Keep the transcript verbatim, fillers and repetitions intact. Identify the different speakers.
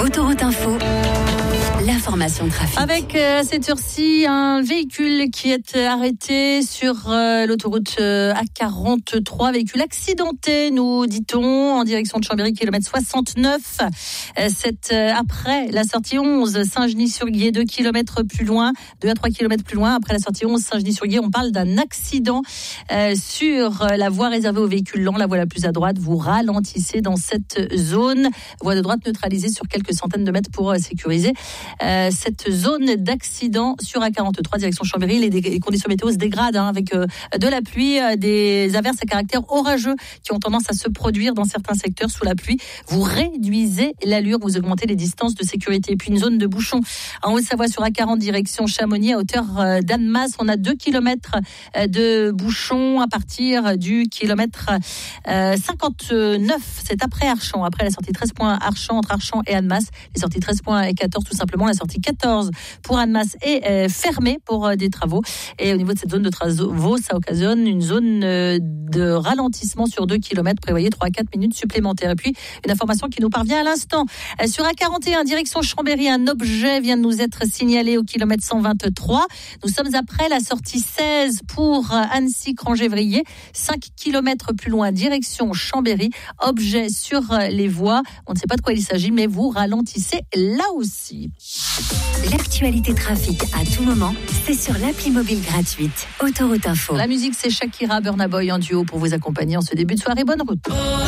Speaker 1: Autoroute Info, l'information trafic.
Speaker 2: Avec euh, à cette heure-ci un véhicule qui est arrêté sur euh, l'autoroute euh, A quarante-trois, véhicule accidenté, nous dit-on, en direction de Chambéry, kilomètre soixante-neuf. Euh, c'est euh, après la sortie onze, Saint-Genis-sur-Guiers, deux kilomètres plus loin, deux à trois kilomètres plus loin. Après la sortie onze, Saint-Genis-sur-Guiers, on parle d'un accident euh, sur la voie réservée aux véhicules lents, la voie la plus à droite. Vous ralentissez dans cette zone, voie de droite neutralisée sur quelques centaines de mètres pour euh, sécuriser Euh, cette zone d'accident sur A quarante-trois direction Chambéry. Les, dé- les conditions météo se dégradent hein, avec euh, de la pluie, euh, des averses à caractère orageux qui ont tendance à se produire dans certains secteurs sous la pluie. Vous réduisez l'allure, vous augmentez les distances de sécurité. Et puis une zone de bouchon en Haute-Savoie sur A quarante direction Chamonix à hauteur euh, d'Annemasse. On a deux kilomètres euh, de bouchon à partir du kilomètre euh, cinquante-neuf. C'est après Archamps, après la sortie treize points Archamps, entre Archamps et Annemasse. Les sorties treize points et quatorze tout simplement. La sortie quatorze pour Annemasse est euh, fermée pour euh, des travaux. Et au niveau de cette zone de travaux, ça occasionne une zone euh, de ralentissement sur deux kilomètres. Prévoyez trois à quatre minutes supplémentaires. Et puis, une information qui nous parvient à l'instant. Euh, sur A quarante et un, direction Chambéry, un objet vient de nous être signalé au kilomètre cent vingt-trois. Nous sommes après la sortie seize pour euh, Annecy-Crangévrier. cinq kilomètres plus loin, direction Chambéry. Objet sur euh, les voies. On ne sait pas de quoi il s'agit, mais vous ralentissez là aussi.
Speaker 1: L'actualité trafic à tout moment, c'est sur l'appli mobile gratuite Autoroute Info.
Speaker 2: La musique, c'est Shakira, Burna Boy en duo pour vous accompagner en ce début de soirée. Bonne route.